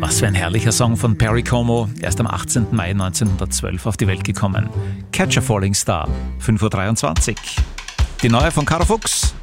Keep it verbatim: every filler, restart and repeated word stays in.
Was für ein herrlicher Song von Perry Como, erst am achtzehnten Mai neunzehnhundertzwölf auf die Welt gekommen. Catch a Falling Star, fünf Uhr dreiundzwanzig. Die neue von Caro Fuchs,